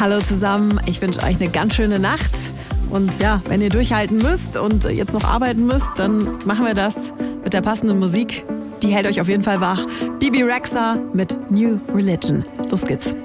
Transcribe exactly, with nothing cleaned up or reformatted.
Hallo zusammen, ich wünsche euch eine ganz schöne Nacht. Und ja, wenn ihr durchhalten müsst und jetzt noch arbeiten müsst, dann machen wir das mit der passenden Musik. Die hält euch auf jeden Fall wach. Bebe Rexha mit New Religion. Los geht's.